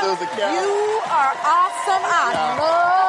it was a cow. You are awesome. I love